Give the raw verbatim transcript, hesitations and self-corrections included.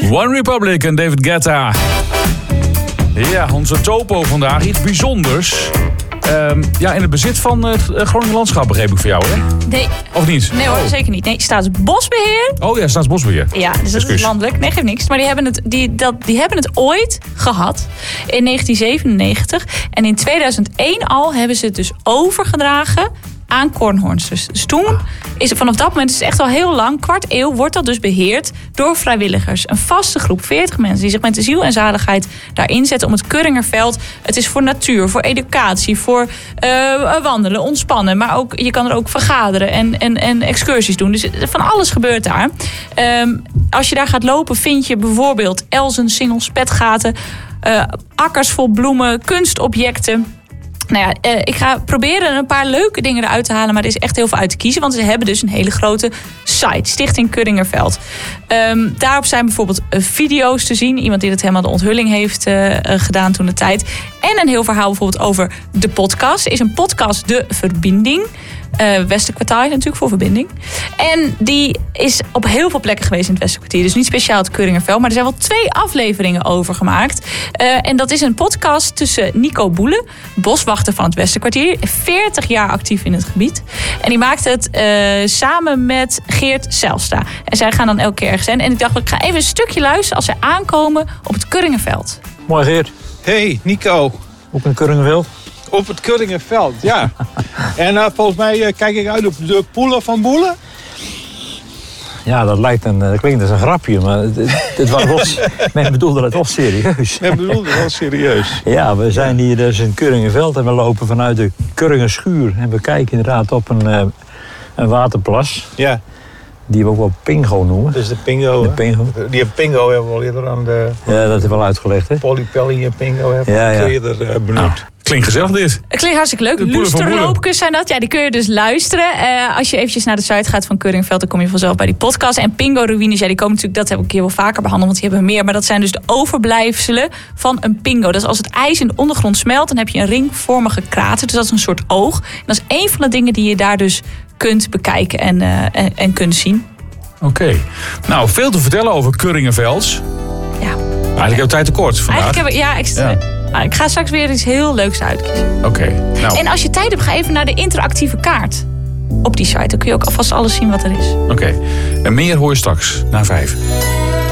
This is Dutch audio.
One Republic en David Guetta. Ja, onze topo vandaag. Iets bijzonders. Um, ja, in het bezit van het Groningen Landschap, begreep ik voor jou, hè? Nee. Of niet? Nee hoor, oh. zeker niet. Nee, Staatsbosbeheer. Oh ja, Staatsbosbeheer. Ja, dus dat Excuus. is landelijk. Nee, geeft niks. Maar die hebben, het, die, dat, die hebben het ooit gehad. In negentien zevenennegentig. En in tweeduizend één al hebben ze het dus overgedragen aan Kornhorns. Dus, dus toen is het vanaf dat moment, is het echt al heel lang, kwart eeuw, wordt dat dus beheerd door vrijwilligers. Een vaste groep, veertig mensen, die zich met de ziel en zaligheid daarin zetten om het Kurringerveld. Het is voor natuur, voor educatie, voor uh, wandelen, ontspannen. Maar ook, je kan er ook vergaderen en, en, en excursies doen. Dus van alles gebeurt daar. Um, als je daar gaat lopen, vind je bijvoorbeeld elzen, singels, petgaten, uh, akkers vol bloemen, kunstobjecten. Nou ja, uh, ik ga proberen een paar leuke dingen eruit te halen, maar er is echt heel veel uit te kiezen. Want ze hebben dus een hele grote site, Stichting Kurringerveld. Um, daarop zijn bijvoorbeeld uh, video's te zien. Iemand die het helemaal de onthulling heeft uh, uh, gedaan toen de tijd. En een heel verhaal bijvoorbeeld over de podcast. Er is een podcast, De Verbinding. Uh, Westerkwartier natuurlijk, voor verbinding. En die is op heel veel plekken geweest in het Westerkwartier. Dus niet speciaal het Kurringerveld. Maar er zijn wel twee afleveringen over gemaakt. Uh, en dat is een podcast tussen Nico Boele, boswachter van het Westerkwartier. veertig jaar actief in het gebied. En die maakt het uh, samen met Geert Zijlstra. En zij gaan dan elke keer ergens heen. En ik dacht, ik ga even een stukje luisteren als ze aankomen op het Kurringerveld. Mooi, Geert. Hey, Nico. Op een Kurringerveld? Op het Kurringerveld, ja. En uh, volgens mij uh, kijk ik uit op de Poelen van Boelen. Ja, dat lijkt een, dat klinkt als een grapje, maar het, het was wel, men bedoelde het wel serieus. Men bedoelde het wel serieus. Ja, we zijn hier dus in Kurringerveld en we lopen vanuit de Kurringerschuur. En we kijken inderdaad op een, uh, een waterplas. Ja. Die we ook wel Pingo noemen. Dat is de Pingo. De Pingo. Die Pingo hebben we al eerder aan de... Ja, dat is wel uitgelegd, hè? Polypelly en Pingo hebben we ja, ja. eerder uh, benoemd. Nou, klinkt gezellig dit. Het klinkt hartstikke leuk. Luisterloopjes zijn dat. Ja, die kun je dus luisteren. Uh, als je eventjes naar de site gaat van Kurringerveld, dan kom je vanzelf bij die podcast. En Pingo-ruïnes, ja, die komen natuurlijk, dat heb ik een keer wel vaker behandeld, want die hebben meer. Maar dat zijn dus de overblijfselen van een pingo. Dat is als het ijs in de ondergrond smelt, dan heb je een ringvormige krater. Dus dat is een soort oog. En dat is één van de dingen die je daar dus kunt bekijken en, uh, en, en kunt zien. Oké. Okay. Nou, veel te vertellen over Kurringerveld. Ja. Eigenlijk hebben we tijd tekort vandaag. Eigenlijk hebben, ja, ik, ja. Nou, ik ga straks weer iets heel leuks uitkiezen. Oké. Okay. Nou. En als je tijd hebt, ga even naar de interactieve kaart. Op die site, dan kun je ook alvast alles zien wat er is. Oké. Okay. En meer hoor je straks, na vijf.